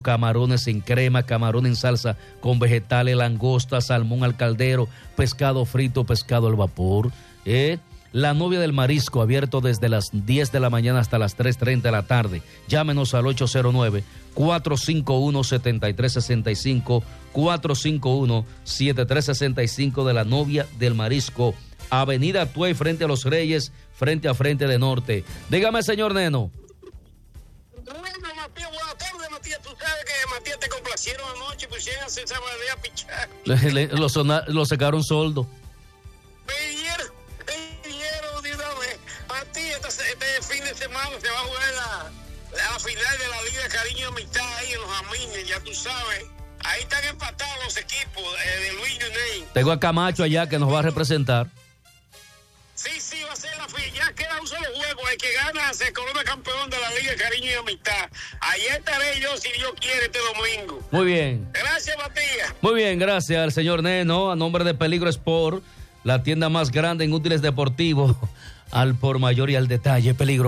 camarones en crema, camarón en salsa con vegetales, langosta, salmón al caldero, pescado frito, pescado al vapor. La Novia del Marisco, abierto desde las 10 de la mañana hasta las 3:30 de la tarde. Llámenos al 809-451-7365, 451-7365 de La Novia del Marisco. Avenida Tuey, frente a Los Reyes, frente a Frente de Norte. Dígame, señor Neno. Bueno, Matías, buenas tardes, Matías. Tú sabes que Matías te complacieron anoche, pusieron a César Valdés a pichar. Lo sacaron soldo. Me dieron de una vez. Matías, este fin de semana se va a jugar la final de la Liga de Cariño y Amistad ahí en Los Jamines, ya tú sabes. Ahí están empatados los equipos de Luis Yuney. Tengo a Camacho allá que nos va a representar. Sí, va a ser la final. Ya queda un solo juego. El que gana se corona campeón de la Liga de Cariño y Amistad. Ahí estaré yo, si Dios quiere, este domingo. Muy bien. Gracias, Matías. Muy bien, gracias al señor Neno. A nombre de Peligro Sport, la tienda más grande en útiles deportivos, al por mayor y al detalle. Peligro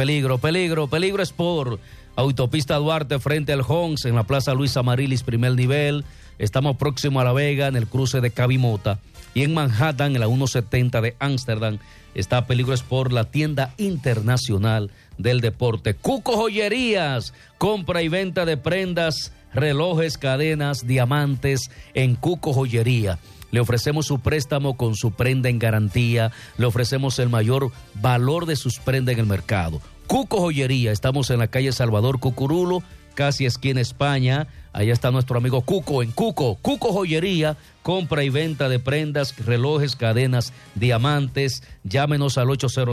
Sport. Autopista Duarte frente al Honks, en la Plaza Luis Amarilis, primer nivel. Estamos próximo a La Vega, en el cruce de Cabimota. Y en Manhattan, en la 170 de Ámsterdam, está Peligro Sport, la tienda internacional del deporte. Cuco Joyerías, compra y venta de prendas, relojes, cadenas, diamantes en Cuco Joyería. Le ofrecemos su préstamo con su prenda en garantía. Le ofrecemos el mayor valor de sus prendas en el mercado. Cuco Joyería, estamos en la calle Salvador Cucurulo, casi esquina España. Allá está nuestro amigo Cuco en Cuco Joyería, compra y venta de prendas, relojes, cadenas, diamantes. Llámenos al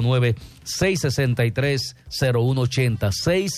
809-663-0180,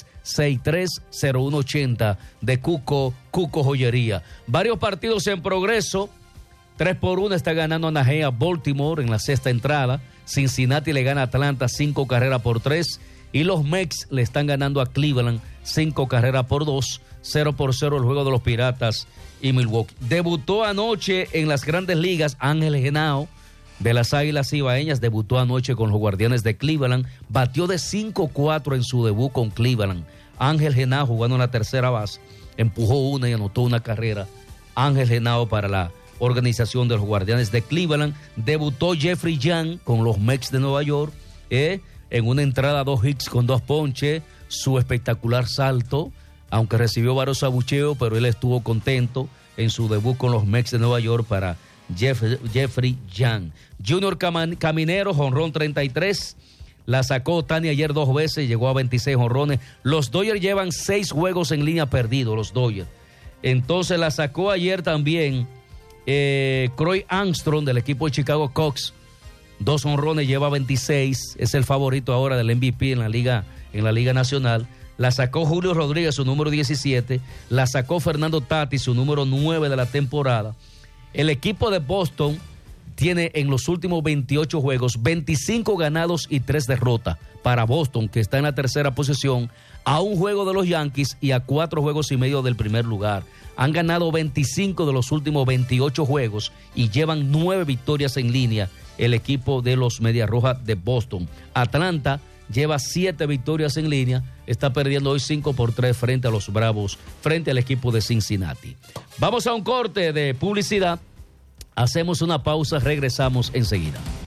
663-0180 de Cuco Joyería. Varios partidos en progreso. 3-1 está ganando Najea Baltimore en la sexta entrada. Cincinnati le gana a Atlanta 5-3. Y los Mex le están ganando a Cleveland 5-2, 0-0 el juego de los Piratas y Milwaukee. Debutó anoche en las Grandes Ligas Ángel Genao de las Águilas Ibaeñas, debutó anoche con los Guardianes de Cleveland, batió de 5-4 en su debut con Cleveland. Ángel Genao jugando en la tercera base, empujó una y anotó una carrera. Ángel Genao para la organización de los Guardianes de Cleveland. Debutó Jeffrey Young con los Mets de Nueva York, en una entrada 2 hits con 2 ponches, su espectacular salto, aunque recibió varios abucheos, pero él estuvo contento en su debut con los Mets de Nueva York para Jeffrey Young. Junior Caminero, jonrón 33, la sacó Tani ayer 2 veces, llegó a 26 jonrones. Los Dodgers llevan 6 juegos en línea perdidos, los Dodgers. Entonces la sacó ayer también Croy Armstrong del equipo de Chicago Cubs. 2 jonrones, lleva 26, es el favorito ahora del MVP en la Liga Nacional. La sacó Julio Rodríguez, su número 17, la sacó Fernando Tatis, su número 9 de la temporada. El equipo de Boston tiene en los últimos 28 juegos 25 ganados y 3 derrotas para Boston, que está en la tercera posición, a 1 juego de los Yankees y a 4 juegos y medio del primer lugar. Han ganado 25 de los últimos 28 juegos y llevan 9 victorias en línea el equipo de los Medias Rojas de Boston. Atlanta lleva 7 victorias en línea, está perdiendo hoy 5-3 frente a los Bravos, frente al equipo de Cincinnati. Vamos a un corte de publicidad, hacemos una pausa, regresamos enseguida.